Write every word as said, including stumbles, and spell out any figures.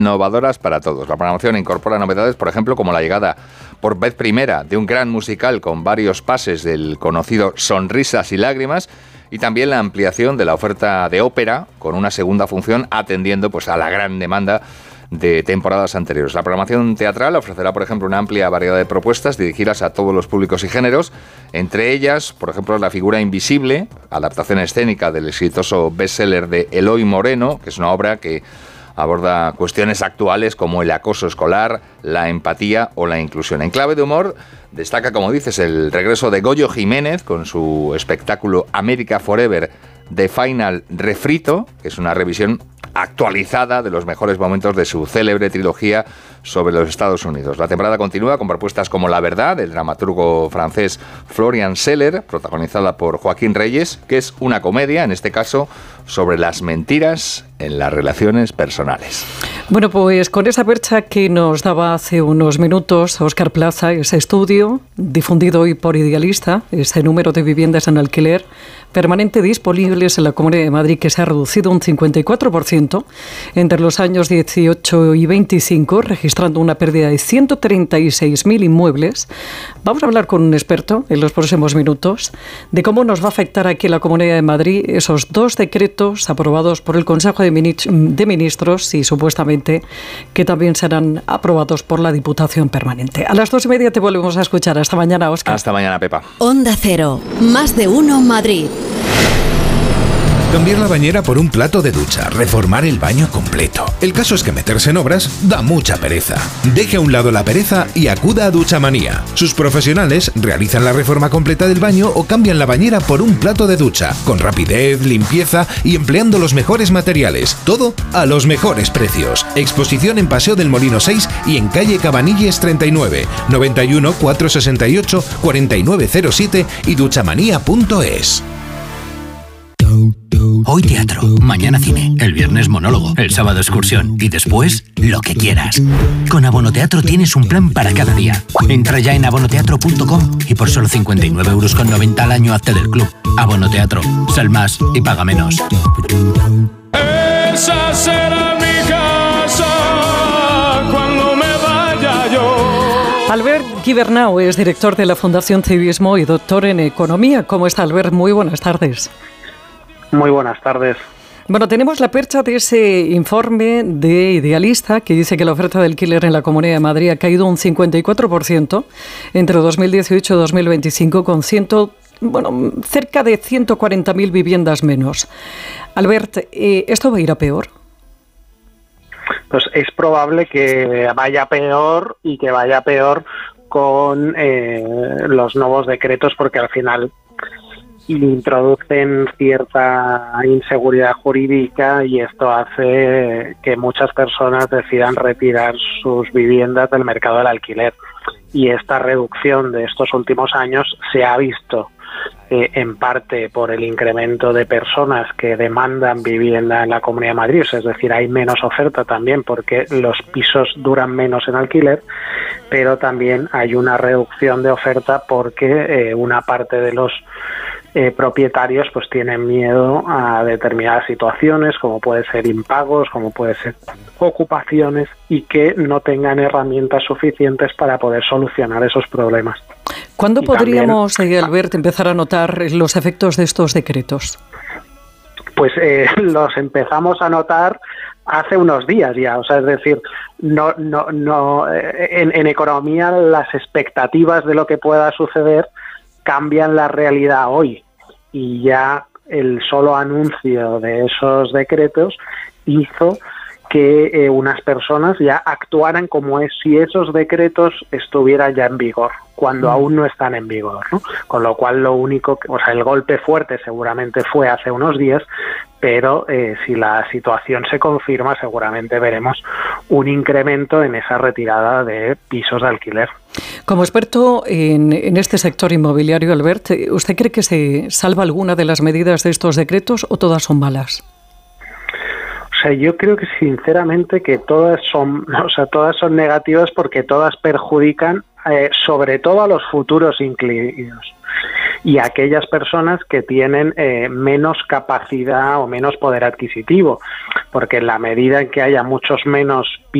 innovadoras para todos. La programación incorpora novedades, por ejemplo, como la llegada por vez primera de un gran musical con varios pases del conocido Sonrisas y Lágrimas, y también la ampliación de la oferta de ópera con una segunda función atendiendo pues a la gran demanda de temporadas anteriores. La programación teatral ofrecerá, por ejemplo, una amplia variedad de propuestas dirigidas a todos los públicos y géneros, entre ellas, por ejemplo, La figura invisible, adaptación escénica del exitoso bestseller de Eloy Moreno, que es una obra que aborda cuestiones actuales como el acoso escolar, la empatía o la inclusión. En clave de humor, destaca, como dices, el regreso de Goyo Jiménez con su espectáculo America Forever, The Final Refrito, que es una revisión actualizada de los mejores momentos de su célebre trilogía sobre los Estados Unidos. La temporada continúa con propuestas como La verdad, del dramaturgo francés Florian Seller, protagonizada por Joaquín Reyes, que es una comedia, en este caso, sobre las mentiras en las relaciones personales. Bueno, pues con esa percha que nos daba hace unos minutos Óscar Plaza, ese estudio difundido hoy por Idealista, ese número de viviendas en alquiler permanente disponibles en la Comunidad de Madrid, que se ha reducido un cincuenta y cuatro por ciento entre los años dieciocho y veinticinco, registrando una pérdida de ciento treinta y seis mil inmuebles. Vamos a hablar con un experto en los próximos minutos de cómo nos va a afectar aquí en la Comunidad de Madrid esos dos decretos aprobados por el Consejo de Ministros y supuestamente que también serán aprobados por la Diputación Permanente. A las dos y media te volvemos a escuchar. Hasta mañana, Óscar. Hasta mañana, Pepa. Onda Cero, más de uno Madrid. Cambiar la bañera por un plato de ducha, reformar el baño completo. El caso es que meterse en obras da mucha pereza. Deje a un lado la pereza y acuda a Duchamanía. Sus profesionales realizan la reforma completa del baño o cambian la bañera por un plato de ducha, con rapidez, limpieza y empleando los mejores materiales. Todo a los mejores precios. Exposición en Paseo del Molino seis y en calle Cabanilles treinta y nueve, noventa y uno, cuatrocientos sesenta y ocho, cuarenta y nueve cero siete y duchamanía punto es. Hoy teatro, mañana cine, el viernes monólogo, el sábado excursión y después lo que quieras. Con Abonoteatro tienes un plan para cada día. Entra ya en abonoteatro punto com y por solo cincuenta y nueve euros con noventa al año hazte del club. Abonoteatro, sal más y paga menos. Esa será mi casa cuando me vaya yo. Albert Gibernau es director de la Fundación Civismo y doctor en Economía. ¿Cómo está, Albert? Muy buenas tardes. Muy buenas tardes. Bueno, tenemos la percha de ese informe de Idealista que dice que la oferta de alquiler en la Comunidad de Madrid ha caído un cincuenta y cuatro por ciento entre dos mil dieciocho y dos mil veinticinco, con ciento, bueno, cerca de ciento cuarenta mil viviendas menos. Albert, eh, ¿esto va a ir a peor? Pues es probable que vaya peor y que vaya peor con eh, los nuevos decretos, porque al final introducen cierta inseguridad jurídica y esto hace que muchas personas decidan retirar sus viviendas del mercado del alquiler. Y esta reducción de estos últimos años se ha visto eh, en parte por el incremento de personas que demandan vivienda en la Comunidad de Madrid, es decir, hay menos oferta también porque los pisos duran menos en alquiler, pero también hay una reducción de oferta porque eh, una parte de los Eh, propietarios pues tienen miedo a determinadas situaciones, como puede ser impagos, como puede ser ocupaciones, y que no tengan herramientas suficientes para poder solucionar esos problemas. ¿Cuándo y podríamos, también, Albert, empezar a notar los efectos de estos decretos? Pues eh, los empezamos a notar hace unos días ya, o sea, es decir, no, no, no, eh, en, en economía las expectativas de lo que pueda suceder cambian la realidad hoy, y ya el solo anuncio de esos decretos hizo que eh, unas personas ya actuaran como es si esos decretos estuvieran ya en vigor, cuando mm. aún no están en vigor, ¿no? Con lo cual lo único, que, o sea, el golpe fuerte seguramente fue hace unos días, pero eh, si la situación se confirma, seguramente veremos un incremento en esa retirada de pisos de alquiler. Como experto en, en este sector inmobiliario, Albert, ¿usted cree que se salva alguna de las medidas de estos decretos o todas son malas? O sea, yo creo que sinceramente que todas son, o sea, todas son negativas porque todas perjudican eh, sobre todo a los futuros inquilinos. y aquellas personas que tienen eh, menos capacidad o menos poder adquisitivo, porque en la medida en que haya muchos menos